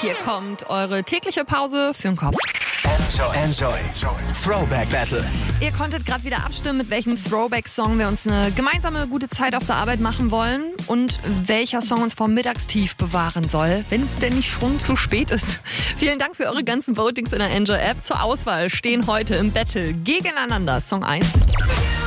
Hier kommt eure tägliche Pause für den Kopf. Enjoy. Throwback Battle. Ihr konntet gerade wieder abstimmen, mit welchem Throwback-Song wir uns eine gemeinsame gute Zeit auf der Arbeit machen wollen und welcher Song uns vom Mittagstief bewahren soll, wenn es denn nicht schon zu spät ist. Vielen Dank für eure ganzen Votings in der Enjoy-App. Zur Auswahl stehen heute im Battle gegeneinander Song 1.